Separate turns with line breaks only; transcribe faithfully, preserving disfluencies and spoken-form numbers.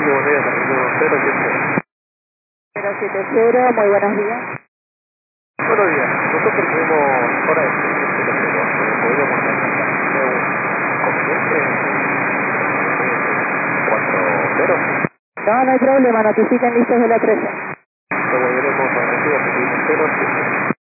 buenos días, cero siete cero.
cero siete cero, muy buenos días.
Buenos días, nosotros tenemos hora de cero cero, podríamos hacer un conveniente cuatro cero.
No, no hay problema, notifiquen listos de la presa.
Lo volveremos a decir, cero siete.